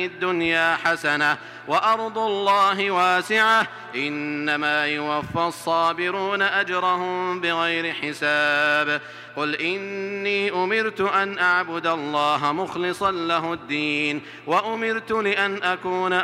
الدنيا حسنة وأرض الله واسعة إنما يوفى الصابرون أجرهم بغير حساب. قل إني أمرت أن أعبد الله مخلصا له الدين وأمرت لأن أكون